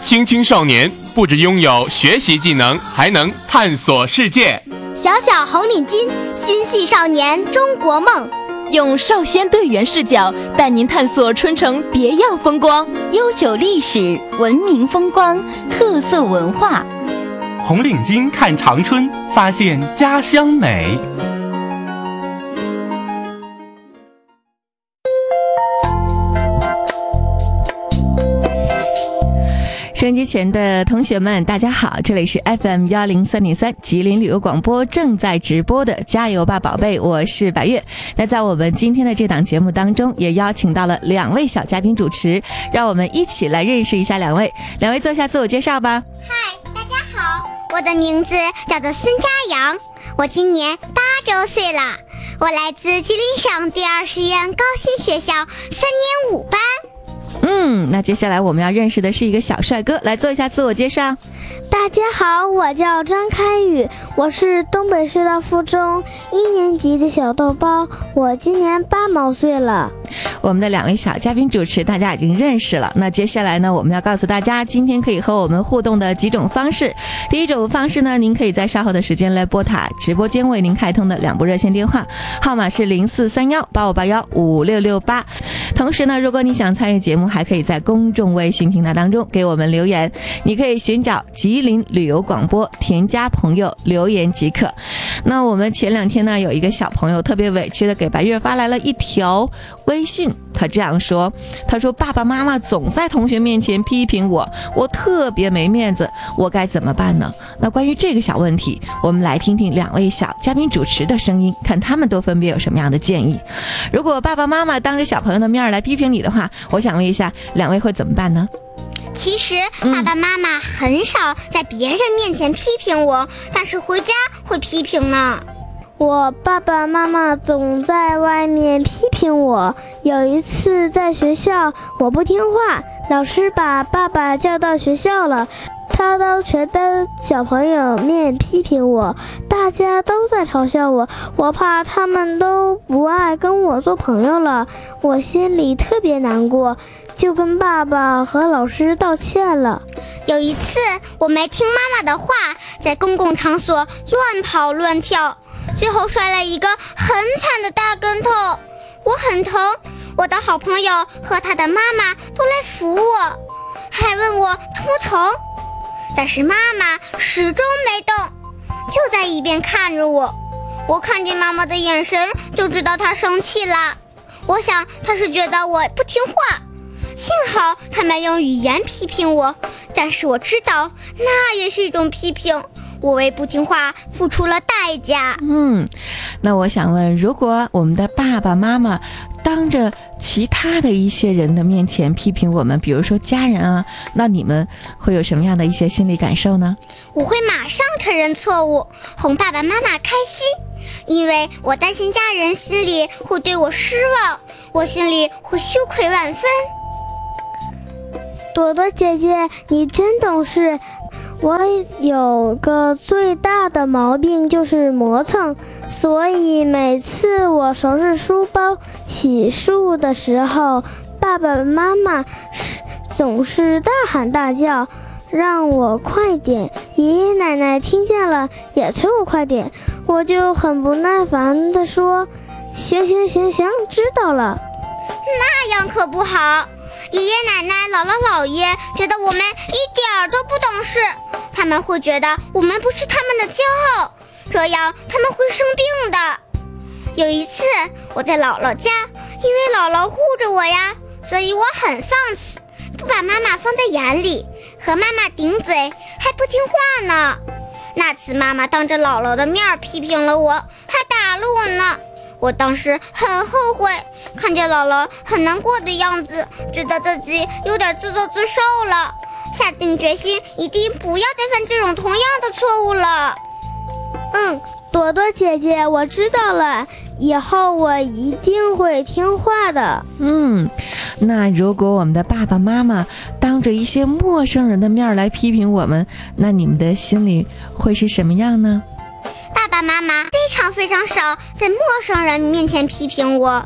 青青少年不只拥有学习技能，还能探索世界。 小小红领巾，心系少年中国梦。 用少先队员视角带您探索春城别样风光， 悠久历史、文明风光、特色文化。 红领巾看长春，发现家乡美。 收音机前的同学们大家好，这里是 FM103.3 吉林旅游广播正在直播的加油吧宝贝，我是白月。那在我们今天的这档节目当中，也邀请到了2位小嘉宾主持，让我们一起来认识一下2位做一下自我介绍吧。 嗨，大家好，我的名字叫做孙佳阳，我今年8周岁了，我来自吉林省第2实验高新学校3年5班。 那接下来我们要认识的是一个小帅哥，来做一下自我介绍。 大家好，我叫张开宇，我是东北师大附中1年级的小豆包，我今年8毛岁了。 我们的2位小嘉宾主持大家已经认识了，那接下来呢，我们要告诉大家今天可以和我们互动的几种方式。第一种方式呢，您可以在稍后的时间来拨打直播间为您开通的2部热线电话，号码是043185815668。同时呢，如果你想参与节目，还可以在公众微信平台当中给我们留言，你可以寻找吉林旅游广播，添加朋友留言即可。那我们前2天呢，有一个小朋友特别委屈的给白月发来了一条微信，他这样说，他说爸爸妈妈总在同学面前批评我，我特别没面子，我该怎么办呢？那关于这个小问题，我们来听听2位小嘉宾主持的声音，看他们都分别有什么样的建议。如果爸爸妈妈当着小朋友的面来批评你的话，我想问一下2位会怎么办呢？ 其实爸爸妈妈很少在别人面前批评我，但是回家会批评呢。 我爸爸妈妈总在外面批评我，有一次在学校我不听话，老师把爸爸叫到学校了，他当全班小朋友面批评我，大家都在嘲笑我，我怕他们都不爱跟我做朋友了，我心里特别难过，就跟爸爸和老师道歉了。 有一次我没听妈妈的话，在公共场所乱跑乱跳，最后摔了一个很惨的大跟头，我很疼，我的好朋友和他的妈妈都来扶我，还问我疼不疼，但是妈妈始终没动，就在一边看着我。我看见妈妈的眼神就知道她生气了，我想她是觉得我不听话，幸好她没用语言批评我，但是我知道那也是一种批评，我为不听话付出了代价。 那我想问，如果我们的爸爸妈妈当着其他的一些人的面前批评我们，比如说家人啊，那你们会有什么样的一些心理感受呢？ 我会马上承认错误，哄爸爸妈妈开心，因为我担心家人心里会对我失望，我心里会羞愧万分。 朵朵姐姐，你真懂事。我有个最大的毛病就是磨蹭，所以每次我收拾书包洗漱的时候，爸爸妈妈总是大喊大叫让我快点，爷爷奶奶听见了也催我快点，我就很不耐烦地说行，知道了。 那样可不好，爷爷奶奶姥姥姥爷觉得我们一点都不懂事，他们会觉得我们不是他们的骄傲，这样他们会生病的。有一次我在姥姥家，因为姥姥护着我呀，所以我很放肆，不把妈妈放在眼里，和妈妈顶嘴还不听话呢。那次妈妈当着姥姥的面批评了我，还打了我呢。我当时很后悔，看见姥姥很难过的样子，觉得自己有点自作自受了，下定决心一定不要再犯这种同样的错误了。 朵朵姐姐，我知道了，以后我一定会听话的。 那如果我们的爸爸妈妈当着一些陌生人的面来批评我们，那你们的心里会是什么样呢？ 爸爸妈妈非常少在陌生人面前批评我，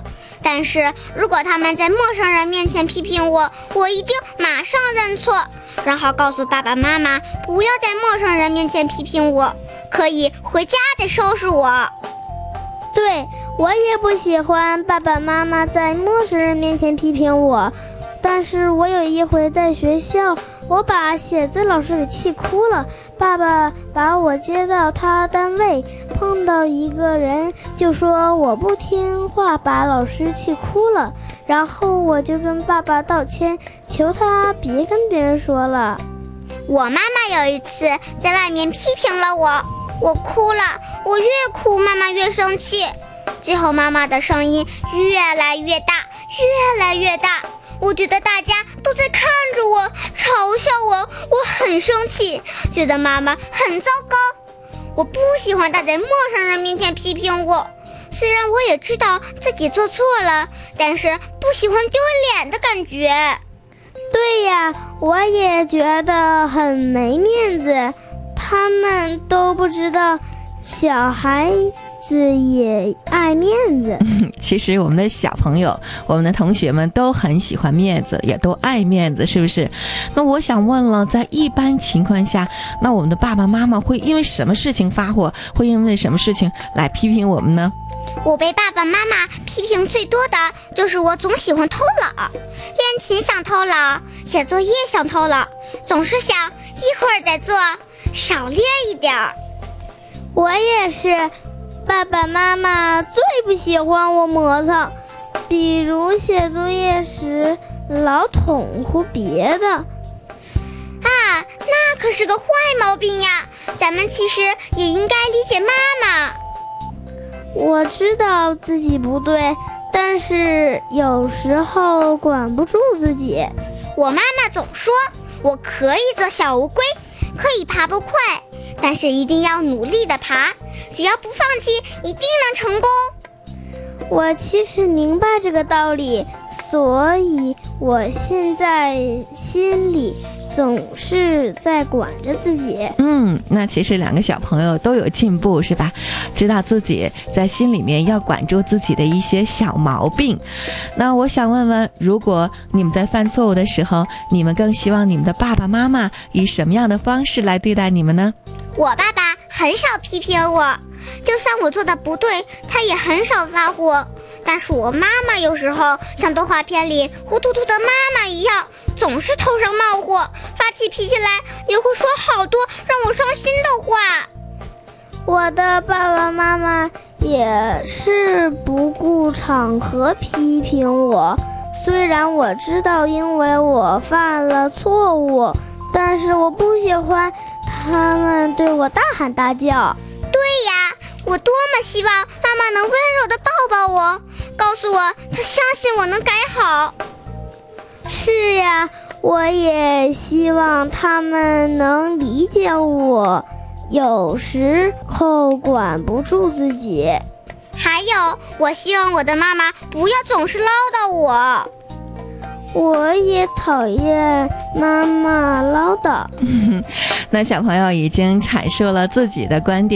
但是如果他们在陌生人面前批评我，我一定马上认错，然后告诉爸爸妈妈不要在陌生人面前批评我，可以回家再收拾我。 对，我也不喜欢爸爸妈妈在陌生人面前批评我，但是我有一回在学校，我把写字老师给气哭了。爸爸把我接到他单位，碰到一个人就说我不听话，把老师气哭了。然后我就跟爸爸道歉，求他别跟别人说了。 我妈妈有一次在外面批评了我，我哭了，我越哭妈妈越生气，最后妈妈的声音越来越大，越来越大。我觉得大家都在看着我，嘲笑我，我很生气，觉得妈妈很糟糕。我不喜欢她在陌生人面前批评我，虽然我也知道自己做错了，但是不喜欢丢脸的感觉。 对呀，我也觉得很没面子，他们都不知道小孩子也爱面子。 其实我们的小朋友，我们的同学们都很喜欢面子，也都爱面子，是不是？那我想问了，在一般情况下，那我们的爸爸妈妈会因为什么事情发火，会因为什么事情来批评我们呢？ 我被爸爸妈妈批评最多的就是我总喜欢偷懒，练琴想偷懒，写作业想偷懒，总是想一会儿再做，少练一点儿。 我也是，爸爸妈妈最不喜欢我磨蹭，比如写作业时老捅呼别的。 啊，那可是个坏毛病呀，咱们其实也应该理解妈妈。 我知道自己不对，但是有时候管不住自己。 我妈妈总说我可以做小乌龟，可以爬不快，但是一定要努力地爬，只要不放弃，一定能成功。 我其实明白这个道理，所以我现在心里总是在管着自己。 那其实两个小朋友都有进步，是吧？知道自己在心里面要管住自己的一些小毛病。那我想问问，如果你们在犯错误的时候，你们更希望你们的爸爸妈妈以什么样的方式来对待你们呢？ 我爸爸很少批评我，就算我做的不对，他也很少发火。但是我妈妈有时候像动画片里糊涂涂的妈妈一样，总是头上冒火，发起脾气来也会说好多让我伤心的话。 我的爸爸妈妈也是不顾场合批评我，虽然我知道因为我犯了错误，但是我不喜欢他们对我大喊大叫。 对呀，我多么希望妈妈能温柔地抱抱我，告诉我她相信我能改好。 是呀，我也希望他们能理解我，有时候管不住自己。 还有，我希望我的妈妈不要总是唠叨我。 我也讨厌妈妈唠叨。 那小朋友已经阐述了自己的观点。